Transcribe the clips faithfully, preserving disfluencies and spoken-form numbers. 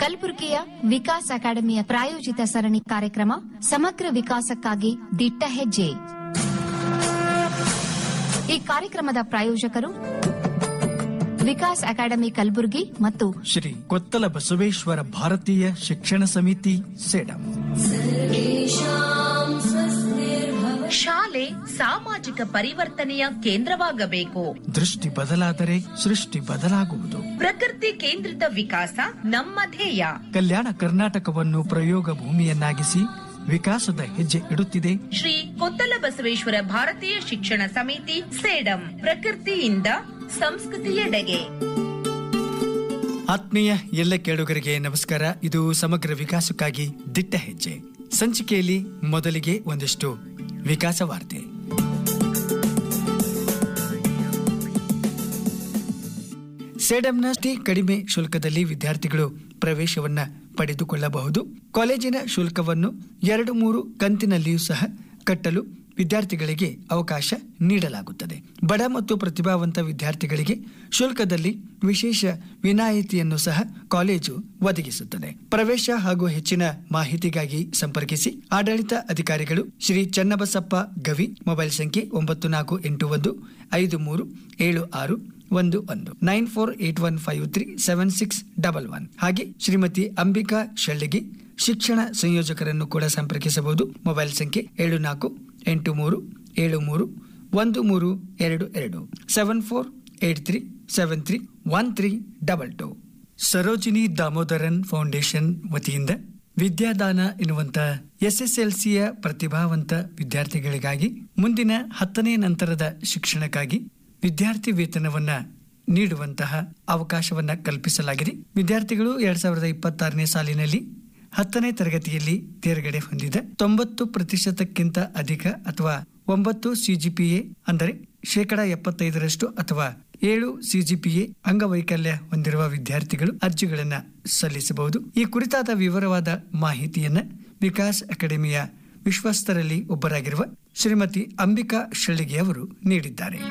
ಕಲಬುರಗಿಯ ವಿಕಾಸ್ ಅಕಾಡೆಮಿಯ ಪ್ರಾಯೋಜಿತ ಸರಣಿ ಕಾರ್ಯಕ್ರಮ ಸಮಗ್ರ ವಿಕಾಸಕ್ಕಾಗಿ ದಿಟ್ಟ ಹೆಜ್ಜೆ. ಈ ಕಾರ್ಯಕ್ರಮದ ಪ್ರಾಯೋಜಕರು ವಿಕಾಸ್ ಅಕಾಡೆಮಿ ಕಲಬುರಗಿ ಮತ್ತು ಶ್ರೀ ಕೊತ್ತಲ ಬಸವೇಶ್ವರ ಭಾರತೀಯ ಶಿಕ್ಷಣ ಸಮಿತಿ ಸೇಡಂ. ಶಾಲೆ ಸಾಮಾಜಿಕ ಪರಿವರ್ತನೆಯ ಕೇಂದ್ರವಾಗಬೇಕು. ದೃಷ್ಟಿ ಬದಲಾದರೆ ಸೃಷ್ಟಿ ಬದಲಾಗುವುದು. ಪ್ರಕೃತಿ ಕೇಂದ್ರಿತ ವಿಕಾಸ ನಮ್ಮ ಧ್ಯೇಯ. ಕಲ್ಯಾಣ ಕರ್ನಾಟಕವನ್ನು ಪ್ರಯೋಗ ಭೂಮಿಯನ್ನಾಗಿಸಿ ವಿಕಾಸದ ಹೆಜ್ಜೆ ಇಡುತ್ತಿದೆ ಶ್ರೀ ಕೊತ್ತಲ ಬಸವೇಶ್ವರ ಭಾರತೀಯ ಶಿಕ್ಷಣ ಸಮಿತಿ ಸೇಡಂ. ಪ್ರಕೃತಿಯಿಂದ ಸಂಸ್ಕೃತಿಯೆಡೆಗೆ. ಆತ್ಮೀಯ ಎಲ್ಲ ಕೇಳುಗರಿಗೆ ನಮಸ್ಕಾರ. ಇದು ಸಮಗ್ರ ವಿಕಾಸಕ್ಕಾಗಿ ದಿಟ್ಟ ಹೆಜ್ಜೆ ಸಂಚಿಕೆಯಲ್ಲಿ ಮೊದಲಿಗೆ ಒಂದಿಷ್ಟು ವಿಕಾಸ ವಾರ್ತೆ. ಸೇಡಂನ ಅತಿ ಕಡಿಮೆ ಶುಲ್ಕದಲ್ಲಿ ವಿದ್ಯಾರ್ಥಿಗಳು ಪ್ರವೇಶವನ್ನ ಪಡೆದುಕೊಳ್ಳಬಹುದು. ಕಾಲೇಜಿನ ಶುಲ್ಕವನ್ನು ಎರಡು ಮೂರು ಕಂತಿನಲ್ಲಿಯೂ ಸಹ ಕಟ್ಟಲು ವಿದ್ಯಾರ್ಥಿಗಳಿಗೆ ಅವಕಾಶ ನೀಡಲಾಗುತ್ತದೆ. ಬಡ ಮತ್ತು ಪ್ರತಿಭಾವಂತ ವಿದ್ಯಾರ್ಥಿಗಳಿಗೆ ಶುಲ್ಕದಲ್ಲಿ ವಿಶೇಷ ವಿನಾಯಿತಿಯನ್ನು ಸಹ ಕಾಲೇಜು ಒದಗಿಸುತ್ತದೆ. ಪ್ರವೇಶ ಹಾಗೂ ಹೆಚ್ಚಿನ ಮಾಹಿತಿಗಾಗಿ ಸಂಪರ್ಕಿಸಿ ಆಡಳಿತ ಅಧಿಕಾರಿಗಳು ಶ್ರೀ ಚನ್ನಬಸಪ್ಪ ಗವಿ. ಮೊಬೈಲ್ ಸಂಖ್ಯೆ ಒಂಬತ್ತು ನಾಲ್ಕು ಎಂಟು ಒಂದು ಐದು ಮೂರು ಏಳು ಆರು ಒಂದು ಒಂದು nine four eight one five three seven six double one. ಹಾಗೆ ಶ್ರೀಮತಿ ಅಂಬಿಕಾ ಶೆಳ್ಳಿಗಿ ಶಿಕ್ಷಣ ಸಂಯೋಜಕರನ್ನು ಕೂಡ ಸಂಪರ್ಕಿಸಬಹುದು. ಮೊಬೈಲ್ ಸಂಖ್ಯೆ ಏಳು ನಾಲ್ಕು ಎಂಟು ಮೂರು ಏಳು ಮೂರು ಒಂದು ಮೂರು ಎರಡು ಎರಡು seven four eight three seven three one three double two. Sarojini Damodaran foundation ವತಿಯಿಂದ ವಿದ್ಯಾದಾನ ಎನ್ನುವಂತ ಎಸ್ ಎಸ್ ಎಲ್ ಸಿಯ ಪ್ರತಿಭಾವಂತ ವಿದ್ಯಾರ್ಥಿಗಳಿಗಾಗಿ ಮುಂದಿನ ಹತ್ತನೇ ನಂತರದ ಶಿಕ್ಷಣಕ್ಕಾಗಿ ವಿದ್ಯಾರ್ಥಿ ವೇತನವನ್ನ ನೀಡುವಂತಹ ಅವಕಾಶವನ್ನ ಕಲ್ಪಿಸಲಾಗಿದೆ. ವಿದ್ಯಾರ್ಥಿಗಳು ಎರಡ್ ಸಾವಿರದ ಇಪ್ಪತ್ತಾರನೇ ಸಾಲಿನಲ್ಲಿ ಹತ್ತನೇ ತರಗತಿಯಲ್ಲಿ ತೇರ್ಗಡೆ ಹೊಂದಿದ ತೊಂಬತ್ತು ಪ್ರತಿಶತಕ್ಕಿಂತ ಅಧಿಕ ಅಥವಾ ಒಂಬತ್ತು ಸಿಜಿಪಿಎ ಅಂದರೆ ಶೇಕಡಾ ಎಪ್ಪತ್ತೈದರಷ್ಟು ಅಥವಾ ಏಳು ಸಿಜಿಪಿಎ ಅಂಗವೈಕಲ್ಯ ಹೊಂದಿರುವ ವಿದ್ಯಾರ್ಥಿಗಳು ಅರ್ಜಿಗಳನ್ನ ಸಲ್ಲಿಸಬಹುದು. ಈ ಕುರಿತಾದ ವಿವರವಾದ ಮಾಹಿತಿಯನ್ನ ವಿಕಾಸ್ ಅಕಾಡೆಮಿಯ ವಿಶ್ವಸ್ತರಲ್ಲಿ ಒಬ್ಬರಾಗಿರುವ ಶ್ರೀಮತಿ ಅಂಬಿಕಾ ಶೆಳ್ಳಿಗಿ ಅವರು ನೀಡಿದ್ದಾರೆ.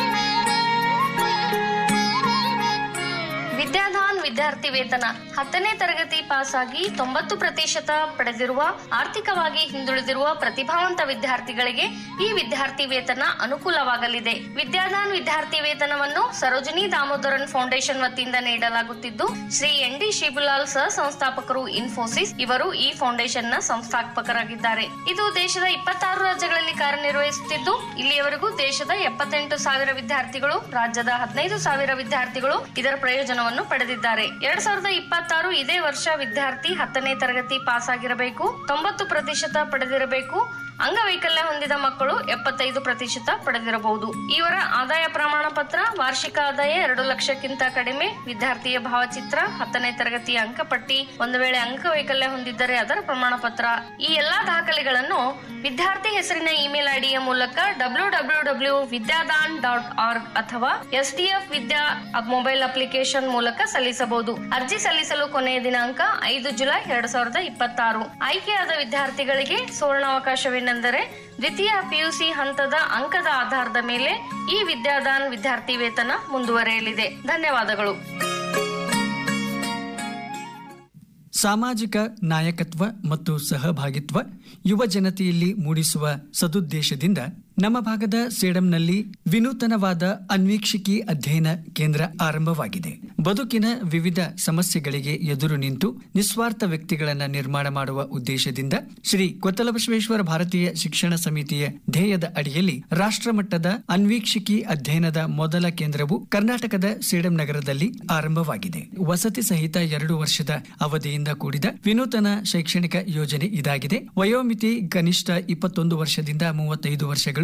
ವಿದ್ಯಾದಾನ್ ವಿದ್ಯಾರ್ಥಿ ವೇತನ ಹತ್ತನೇ ತರಗತಿ ಪಾಸ್ ಆಗಿ ತೊಂಬತ್ತು ಪ್ರತಿಶತ ಪಡೆದಿರುವ ಆರ್ಥಿಕವಾಗಿ ಹಿಂದುಳಿದಿರುವ ಪ್ರತಿಭಾವಂತ ವಿದ್ಯಾರ್ಥಿಗಳಿಗೆ ಈ ವಿದ್ಯಾರ್ಥಿ ವೇತನ ಅನುಕೂಲವಾಗಲಿದೆ. ವಿದ್ಯಾದಾನ್ ವಿದ್ಯಾರ್ಥಿ ವೇತನವನ್ನು ಸರೋಜಿನಿ ದಾಮೋದರನ್ ಫೌಂಡೇಶನ್ ವತಿಯಿಂದ ನೀಡಲಾಗುತ್ತಿದ್ದು ಶ್ರೀ ಎನ್ ಡಿ ಶಿಬುಲಾಲ್ ಸಹ ಸಂಸ್ಥಾಪಕರು ಇನ್ಫೋಸಿಸ್ ಇವರು ಈ ಫೌಂಡೇಶನ್ ನ ಸಂಸ್ಥಾಪಕರಾಗಿದ್ದಾರೆ. ಇದು ದೇಶದ ಇಪ್ಪತ್ತಾರು ರಾಜ್ಯಗಳಲ್ಲಿ ಕಾರ್ಯನಿರ್ವಹಿಸುತ್ತಿದ್ದು ಇಲ್ಲಿಯವರೆಗೂ ದೇಶದ ಎಪ್ಪತ್ತೆಂಟು ಸಾವಿರ ವಿದ್ಯಾರ್ಥಿಗಳು ರಾಜ್ಯದ ಹದಿನೈದು ಸಾವಿರ ವಿದ್ಯಾರ್ಥಿಗಳು ಇದರ ಪ್ರಯೋಜನವನ್ನು ಪಡೆದಿದ್ದಾರೆ. ಎರಡ್ ಸಾವಿರದ ಇಪ್ಪತ್ತಾರು ಇದೇ ವರ್ಷ ವಿದ್ಯಾರ್ಥಿ ಹತ್ತನೇ ತರಗತಿ ಪಾಸ್ ಆಗಿರಬೇಕು, ತೊಂಬತ್ತು ಪ್ರತಿಶತ ಪಡೆದಿರಬೇಕು. ಅಂಗವೈಕಲ್ಯ ಹೊಂದಿದ ಮಕ್ಕಳು ಎಪ್ಪತ್ತೈದು ಪ್ರತಿಶತ ಪಡೆದಿರಬಹುದು. ಇವರ ಆದಾಯ ಪ್ರಮಾಣ ಪತ್ರ, ವಾರ್ಷಿಕ ಆದಾಯ ಎರಡು ಲಕ್ಷಕ್ಕಿಂತ ಕಡಿಮೆ, ವಿದ್ಯಾರ್ಥಿಯ ಭಾವಚಿತ್ರ, ಹತ್ತನೇ ತರಗತಿಯ ಅಂಕಪಟ್ಟಿ, ಒಂದು ವೇಳೆ ಅಂಗವೈಕಲ್ಯ ಹೊಂದಿದ್ದರೆ ಅದರ ಪ್ರಮಾಣ ಪತ್ರ, ಈ ಎಲ್ಲಾ ದಾಖಲೆಗಳನ್ನು ವಿದ್ಯಾರ್ಥಿ ಹೆಸರಿನ ಇಮೇಲ್ ಐಡಿಯ ಮೂಲಕ W W W Vidyadaan dot org ಅಥವಾ ಎಸ್ ಡಿ ಎಫ್ ವಿದ್ಯಾ ಮೊಬೈಲ್ ಅಪ್ಲಿಕೇಶನ್ ಮೂಲಕ ಸಲ್ಲಿಸಬಹುದು. ಅರ್ಜಿ ಸಲ್ಲಿಸಲು ಕೊನೆಯ ದಿನಾಂಕ ಐದು ಜುಲೈ ಎರಡ್ ಸಾವಿರದ ಇಪ್ಪತ್ತಾರು. ಆಯ್ಕೆಯಾದ ವಿದ್ಯಾರ್ಥಿಗಳಿಗೆ ಸುವರ್ಣಾವಕಾಶವೇನೆಂದರೆ ದ್ವಿತೀಯ ಪಿಯುಸಿ ಹಂತದ ಅಂಕದ ಆಧಾರದ ಮೇಲೆ ಈ ವಿದ್ಯಾದಾನ್ ವಿದ್ಯಾರ್ಥಿ ವೇತನ ಮುಂದುವರೆಯಲಿದೆ. ಧನ್ಯವಾದಗಳು. ಸಾಮಾಜಿಕ ನಾಯಕತ್ವ ಮತ್ತು ಸಹಭಾಗಿತ್ವ ಯುವ ಜನತೆಯಲ್ಲಿ ಮೂಡಿಸುವ ಸದುದ್ದೇಶದಿಂದ ನಮ್ಮ ಭಾಗದ ಸೇಡಂನಲ್ಲಿ ವಿನೂತನವಾದ ಅನ್ವೀಕ್ಷಿಕಿ ಅಧ್ಯಯನ ಕೇಂದ್ರ ಆರಂಭವಾಗಿದೆ. ಬದುಕಿನ ವಿವಿಧ ಸಮಸ್ಯೆಗಳಿಗೆ ಎದುರು ನಿಂತು ನಿಸ್ವಾರ್ಥ ವ್ಯಕ್ತಿಗಳನ್ನ ನಿರ್ಮಾಣ ಮಾಡುವ ಉದ್ದೇಶದಿಂದ ಶ್ರೀ ಕೊತ್ತಲಬಸವೇಶ್ವರ ಭಾರತೀಯ ಶಿಕ್ಷಣ ಸಮಿತಿಯ ಧ್ಯೇಯದ ಅಡಿಯಲ್ಲಿ ರಾಷ್ಟ್ರಮಟ್ಟದ ಅನ್ವೀಕ್ಷಿಕಿ ಅಧ್ಯಯನದ ಮೊದಲ ಕೇಂದ್ರವು ಕರ್ನಾಟಕದ ಸೇಡಂ ನಗರದಲ್ಲಿ ಆರಂಭವಾಗಿದೆ. ವಸತಿ ಸಹಿತ ಎರಡು ವರ್ಷದ ಅವಧಿಯಿಂದ ಕೂಡಿದ ವಿನೂತನ ಶೈಕ್ಷಣಿಕ ಯೋಜನೆ ಇದಾಗಿದೆ. ವಯೋಮಿತಿ ಕನಿಷ್ಠ ಇಪ್ಪತ್ತೊಂದು ವರ್ಷದಿಂದ ಮೂವತ್ತೈದು ವರ್ಷಗಳು.